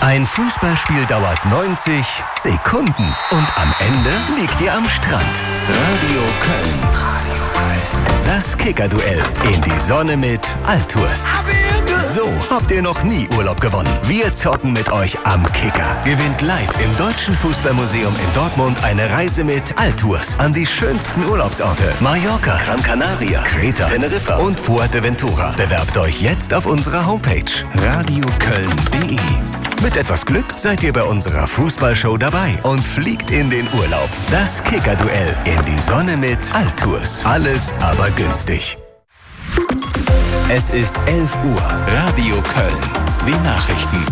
Ein Fußballspiel dauert 90 Sekunden und am Ende liegt ihr am Strand. Radio Köln. Das Kicker-Duell in die Sonne mit Altours. So habt ihr noch nie Urlaub gewonnen. Wir zocken mit euch am Kicker. Gewinnt live im Deutschen Fußballmuseum in Dortmund eine Reise mit Altours an die schönsten Urlaubsorte. Mallorca, Gran Canaria, Kreta, Teneriffa und Fuerteventura. Bewerbt euch jetzt auf unserer Homepage radioköln.de. Mit etwas Glück seid ihr bei unserer Fußballshow dabei und fliegt in den Urlaub. Das Kicker-Duell in die Sonne mit Altours. Alles aber günstig. Es ist 11 Uhr. Radio Köln. Die Nachrichten.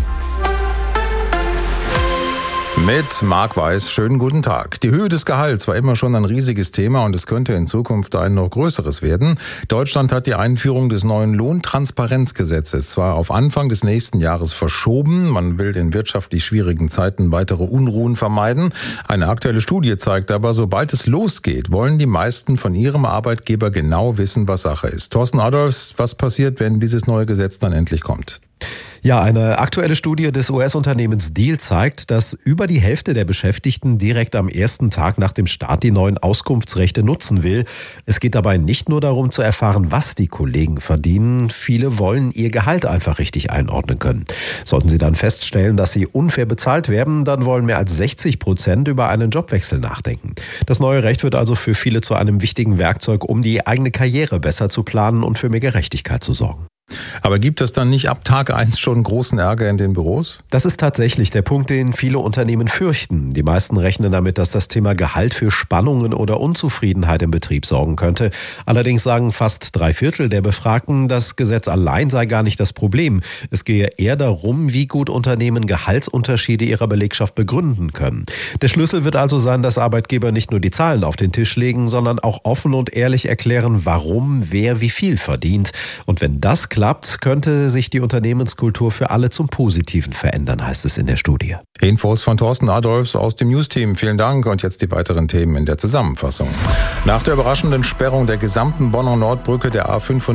Mit Marc Weiß, schönen guten Tag. Die Höhe des Gehalts war immer schon ein riesiges Thema und es könnte in Zukunft ein noch größeres werden. Deutschland hat die Einführung des neuen Lohntransparenzgesetzes zwar auf Anfang des nächsten Jahres verschoben. Man will in wirtschaftlich schwierigen Zeiten weitere Unruhen vermeiden. Eine aktuelle Studie zeigt aber, sobald es losgeht, wollen die meisten von ihrem Arbeitgeber genau wissen, was Sache ist. Thorsten Adolfs, was passiert, wenn dieses neue Gesetz dann endlich kommt? Ja, eine aktuelle Studie des US-Unternehmens Deel zeigt, dass über die Hälfte der Beschäftigten direkt am ersten Tag nach dem Start die neuen Auskunftsrechte nutzen will. Es geht dabei nicht nur darum zu erfahren, was die Kollegen verdienen. Viele wollen ihr Gehalt einfach richtig einordnen können. Sollten sie dann feststellen, dass sie unfair bezahlt werden, dann wollen mehr als 60% über einen Jobwechsel nachdenken. Das neue Recht wird also für viele zu einem wichtigen Werkzeug, um die eigene Karriere besser zu planen und für mehr Gerechtigkeit zu sorgen. Aber gibt es dann nicht ab Tag 1 schon großen Ärger in den Büros? Das ist tatsächlich der Punkt, den viele Unternehmen fürchten. Die meisten rechnen damit, dass das Thema Gehalt für Spannungen oder Unzufriedenheit im Betrieb sorgen könnte. Allerdings sagen fast 3/4 der Befragten, das Gesetz allein sei gar nicht das Problem. Es gehe eher darum, wie gut Unternehmen Gehaltsunterschiede ihrer Belegschaft begründen können. Der Schlüssel wird also sein, dass Arbeitgeber nicht nur die Zahlen auf den Tisch legen, sondern auch offen und ehrlich erklären, warum wer wie viel verdient. Und wenn das klappt, könnte sich die Unternehmenskultur für alle zum Positiven verändern, heißt es in der Studie. Infos von Thorsten Adolfs aus dem News-Team. Vielen Dank und jetzt die weiteren Themen in der Zusammenfassung. Nach der überraschenden Sperrung der gesamten Bonner Nordbrücke der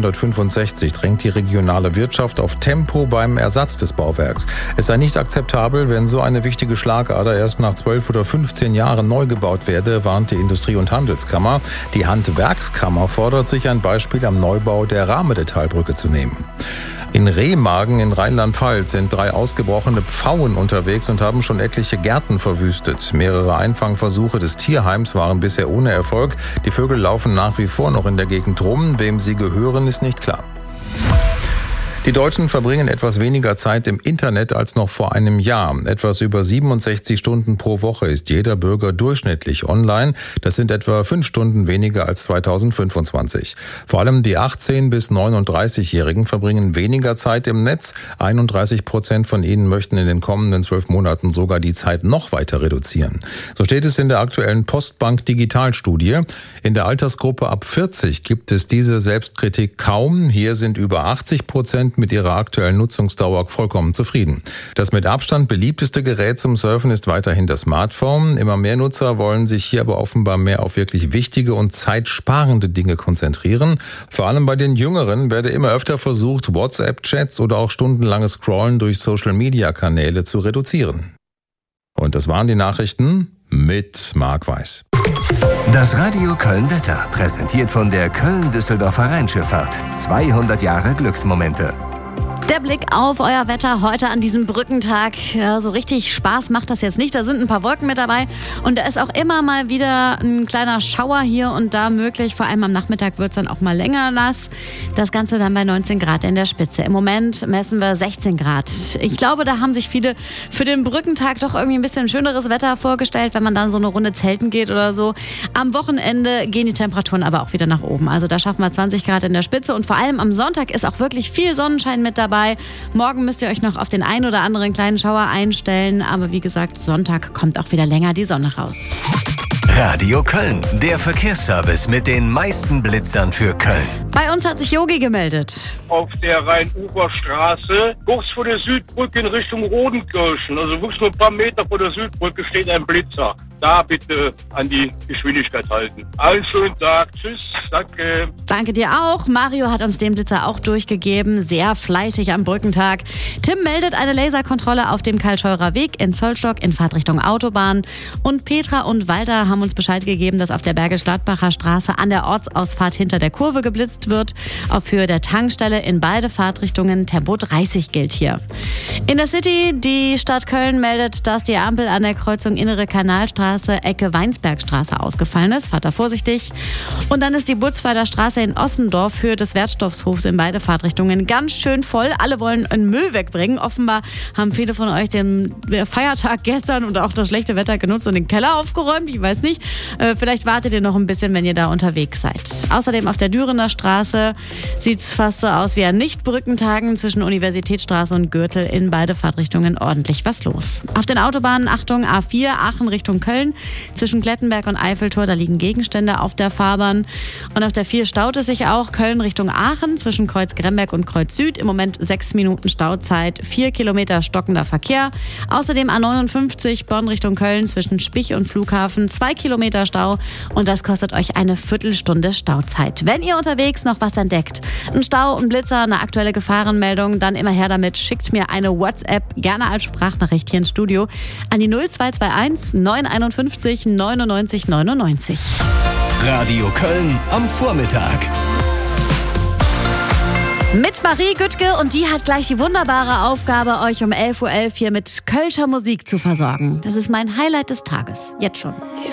A565 drängt die regionale Wirtschaft auf Tempo beim Ersatz des Bauwerks. Es sei nicht akzeptabel, wenn so eine wichtige Schlagader erst nach 12 oder 15 Jahren neu gebaut werde, warnt die Industrie- und Handelskammer. Die Handwerkskammer fordert sich ein Beispiel am Neubau der Rahmedetalbrücke zu nehmen. In Remagen in Rheinland-Pfalz sind 3 ausgebrochene Pfauen unterwegs und haben schon etliche Gärten verwüstet. Mehrere Einfangversuche des Tierheims waren bisher ohne Erfolg. Die Vögel laufen nach wie vor noch in der Gegend rum. Wem sie gehören, ist nicht klar. Die Deutschen verbringen etwas weniger Zeit im Internet als noch vor einem Jahr. Etwas über 67 Stunden pro Woche ist jeder Bürger durchschnittlich online. Das sind etwa 5 Stunden weniger als 2025. Vor allem die 18- bis 39-Jährigen verbringen weniger Zeit im Netz. 31% von ihnen möchten in den kommenden 12 Monaten sogar die Zeit noch weiter reduzieren. So steht es in der aktuellen Postbank Digitalstudie. In der Altersgruppe ab 40 gibt es diese Selbstkritik kaum. Hier sind über 80% mit ihrer aktuellen Nutzungsdauer vollkommen zufrieden. Das mit Abstand beliebteste Gerät zum Surfen ist weiterhin das Smartphone. Immer mehr Nutzer wollen sich hier aber offenbar mehr auf wirklich wichtige und zeitsparende Dinge konzentrieren. Vor allem bei den Jüngeren werde immer öfter versucht, WhatsApp-Chats oder auch stundenlanges Scrollen durch Social-Media-Kanäle zu reduzieren. Und das waren die Nachrichten mit Marc Weiß. Das Radio Köln Wetter, präsentiert von der Köln-Düsseldorfer Rheinschifffahrt. 200 Jahre Glücksmomente. Der Blick auf euer Wetter heute an diesem Brückentag. Ja, so richtig Spaß macht das jetzt nicht. Da sind ein paar Wolken mit dabei. Und da ist auch immer mal wieder ein kleiner Schauer hier und da möglich. Vor allem am Nachmittag wird es dann auch mal länger nass. Das Ganze dann bei 19 Grad in der Spitze. Im Moment messen wir 16 Grad. Ich glaube, da haben sich viele für den Brückentag doch irgendwie ein bisschen schöneres Wetter vorgestellt, wenn man dann so eine Runde zelten geht oder so. Am Wochenende gehen die Temperaturen aber auch wieder nach oben. Also da schaffen wir 20 Grad in der Spitze. Und vor allem am Sonntag ist auch wirklich viel Sonnenschein mit dabei. Morgen müsst ihr euch noch auf den einen oder anderen kleinen Schauer einstellen. Aber wie gesagt, Sonntag kommt auch wieder länger die Sonne raus. Radio Köln, der Verkehrsservice mit den meisten Blitzern für Köln. Bei uns hat sich Yogi gemeldet. Auf der Rhein-Ufer-Straße, kurz vor der Südbrücke in Richtung Rodenkirchen, also wirklich nur ein paar Meter vor der Südbrücke, steht ein Blitzer. Da bitte an die Geschwindigkeit halten. Einen schönen Tag, tschüss. danke. Danke dir auch. Mario hat uns den Blitzer auch durchgegeben. Sehr fleißig am Brückentag. Tim meldet eine Laserkontrolle auf dem Karl-Scheurer Weg in Zollstock in Fahrtrichtung Autobahn. Und Petra und Walter haben uns Bescheid gegeben, dass auf der Bergisch-Gladbacher Straße an der Ortsausfahrt hinter der Kurve geblitzt wird. Auf Höhe der Tankstelle in beide Fahrtrichtungen Tempo 30 gilt hier. In der City, die Stadt Köln meldet, dass die Ampel an der Kreuzung Innere Kanalstraße, Ecke Weinsbergstraße ausgefallen ist. Fahrt da vorsichtig. Und dann ist die Butzweiler Straße in Ossendorf, Höhe des Wertstoffhofs in beide Fahrtrichtungen ganz schön voll. Alle wollen einen Müll wegbringen. Offenbar haben viele von euch den Feiertag gestern und auch das schlechte Wetter genutzt und den Keller aufgeräumt. Ich weiß nicht. Vielleicht wartet ihr noch ein bisschen, wenn ihr da unterwegs seid. Außerdem auf der Dürener Straße sieht es fast so aus wie an Nicht-Brückentagen zwischen Universitätsstraße und Gürtel in beide Fahrtrichtungen ordentlich was los. Auf den Autobahnen, Achtung, A4, Aachen Richtung Köln, zwischen Klettenberg und Eiffeltor, da liegen Gegenstände auf der Fahrbahn. Und auf der 4 staut es sich auch, Köln Richtung Aachen, zwischen Kreuz Gremberg und Kreuz Süd, im Moment 6 Minuten Stauzeit, 4 Kilometer stockender Verkehr. Außerdem A59, Bonn Richtung Köln, zwischen Spich und Flughafen, 2 Kilometer Stau und das kostet euch eine Viertelstunde Stauzeit. Wenn ihr unterwegs noch was entdeckt, ein Stau, ein Blitzer, eine aktuelle Gefahrenmeldung, dann immer her damit, schickt mir eine WhatsApp, gerne als Sprachnachricht hier ins Studio, an die 0221 951 99 99. Radio Köln am Vormittag. Mit Marie Güttke und die hat gleich die wunderbare Aufgabe, euch um 11.11 Uhr hier mit Kölscher Musik zu versorgen. Das ist mein Highlight des Tages, jetzt schon.